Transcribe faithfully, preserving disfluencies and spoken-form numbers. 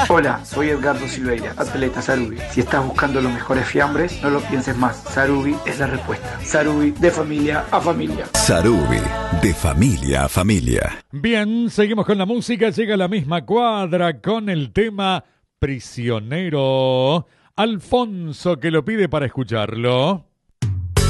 Hola, soy Edgardo Silveira, atleta Sarubi. Si estás buscando los mejores fiambres, no lo pienses más. Sarubi es la respuesta. Sarubi, de familia a familia. Sarubi, de familia a familia. Bien, seguimos con la música. Llega la misma cuadra con el tema Prisionero. Alfonso, que lo pide para escucharlo.